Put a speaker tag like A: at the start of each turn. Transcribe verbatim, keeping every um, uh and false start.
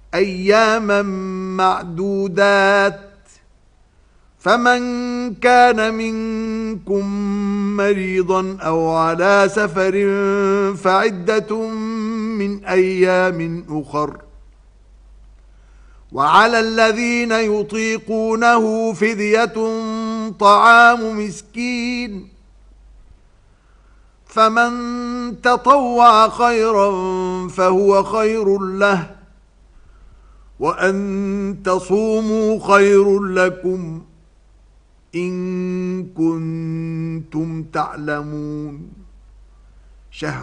A: أياما معدودات. فمن كان منكم مريضا أو على سفر فعدة من أيام أخر. وعلى الذين يطيقونه فدية طعام مسكين. فمن تطوع خيرا فهو خير له، وأن تصوموا خير لكم إن كنتم تعلمون. شهر